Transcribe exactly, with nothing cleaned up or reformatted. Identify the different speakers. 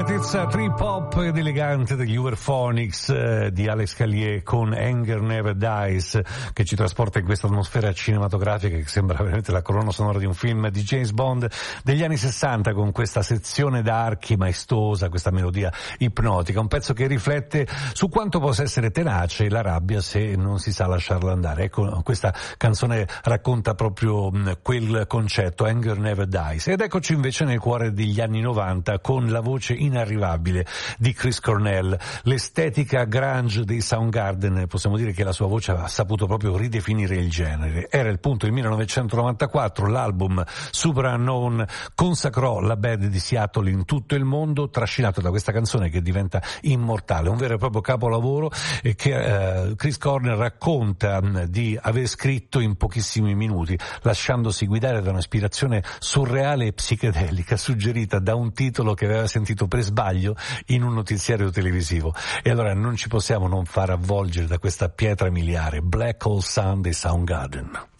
Speaker 1: spietatezza trip hop ed elegante degli Uberphonics eh, di Alex Callier con Anger Never Dies, che ci trasporta in questa atmosfera cinematografica che sembra veramente la colonna sonora di un film di James Bond degli anni sessanta, con questa sezione d'archi maestosa, questa melodia ipnotica, un pezzo che riflette su quanto possa essere tenace la rabbia se non si sa lasciarla andare. Ecco, questa canzone racconta proprio mh, quel concetto, Anger Never Dies. Ed eccoci invece nel cuore degli anni novanta con la voce inarrivabile di Chris Cornell, l'estetica grunge dei Soundgarden. Possiamo dire che la sua voce ha saputo proprio ridefinire il genere. Era il punto del millenovecentonovantaquattro, l'album Super Unknown consacrò la band di Seattle in tutto il mondo, trascinato da questa canzone che diventa immortale, un vero e proprio capolavoro e che eh, Chris Cornell racconta mh, di aver scritto in pochissimi minuti, lasciandosi guidare da un'ispirazione surreale e psichedelica suggerita da un titolo che aveva sentito per sbaglio in un notiziario televisivo. E allora non ci possiamo non far avvolgere da questa pietra miliare, Black Hole Sun dei Soundgarden.